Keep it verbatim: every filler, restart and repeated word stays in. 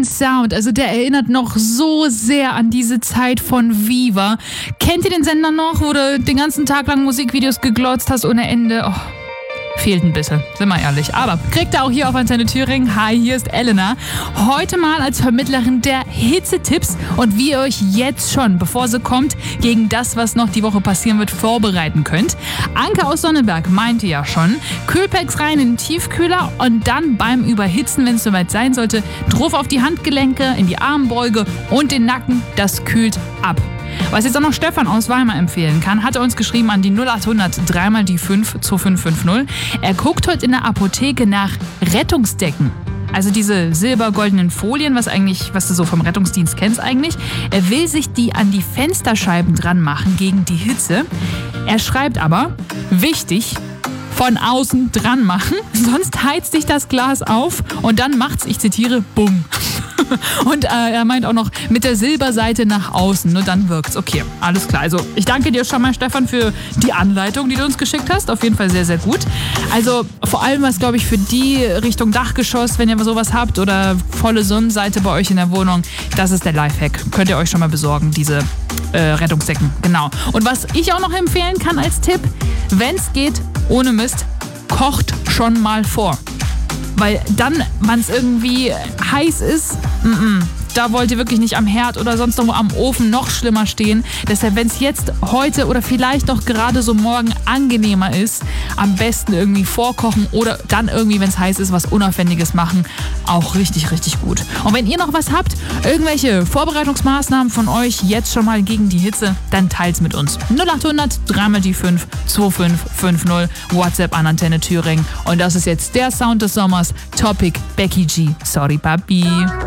diesen Sound, also der erinnert noch so sehr an diese Zeit von Viva. Kennt ihr den Sender noch, wo du den ganzen Tag lang Musikvideos geglotzt hast ohne Ende? Oh. Fehlt ein bisschen, sind wir ehrlich. Aber kriegt ihr auch hier auf Antenne Thüringen. Hi, hier ist Elena. Heute mal als Vermittlerin der Hitzetipps und wie ihr euch jetzt schon, bevor sie kommt, gegen das, was noch die Woche passieren wird, vorbereiten könnt. Anke aus Sonneberg meinte ja schon, Kühlpacks rein in den Tiefkühler und dann beim Überhitzen, wenn es soweit sein sollte, drauf auf die Handgelenke, in die Armbeuge und den Nacken. Das kühlt ab. Was jetzt auch noch Stefan aus Weimar empfehlen kann, hat er uns geschrieben an die null acht hundert drei mal die fünf zwei fünf fünf null. Er guckt heute in der Apotheke nach Rettungsdecken. Also diese silbergoldenen Folien, was eigentlich, was du so vom Rettungsdienst kennst eigentlich. Er will sich die an die Fensterscheiben dran machen gegen die Hitze. Er schreibt aber, wichtig, von außen dran machen, sonst heizt sich das Glas auf und dann macht's, ich zitiere, bumm. Und äh, er meint auch noch mit der Silberseite nach außen, nur dann wirkt's. Okay, alles klar. Also ich danke dir schon mal, Stefan, für die Anleitung, die du uns geschickt hast. Auf jeden Fall sehr, sehr gut. Also vor allem was, glaube ich, für die Richtung Dachgeschoss, wenn ihr sowas habt oder volle Sonnenseite bei euch in der Wohnung, das ist der Lifehack. Könnt ihr euch schon mal besorgen, diese äh, Rettungsdecken. Genau. Und was ich auch noch empfehlen kann als Tipp, wenn's geht, ohne Mist, kocht schon mal vor. Weil dann, wenn es irgendwie heiß ist, m-m, da wollt ihr wirklich nicht am Herd oder sonst irgendwo am Ofen noch schlimmer stehen. Deshalb, wenn es jetzt heute oder vielleicht noch gerade so morgen angenehmer ist, am besten irgendwie vorkochen oder dann irgendwie, wenn es heiß ist, was Unaufwendiges machen. Auch richtig, richtig gut. Und wenn ihr noch was habt, irgendwelche Vorbereitungsmaßnahmen von euch jetzt schon mal gegen die Hitze, dann teilt's mit uns. null acht hundert drei mal die fünf zwei fünf fünf null, WhatsApp an Antenne Thüringen. Und das ist jetzt der Sound des Sommers, Topic Becky G. Sorry, Papi.